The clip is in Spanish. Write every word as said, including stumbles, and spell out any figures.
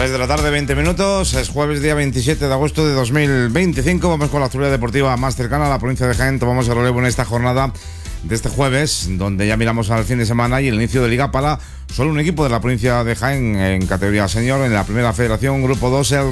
tres de la tarde, veinte minutos. Es jueves, día veintisiete de agosto de dos mil veinticinco. Vamos con la actualidad deportiva más cercana a la provincia de Jaén. Tomamos el relevo en esta jornada de este jueves, donde ya miramos al fin de semana y el inicio de Liga para solo un equipo de la provincia de Jaén en categoría senior, en la primera federación, grupo dos, el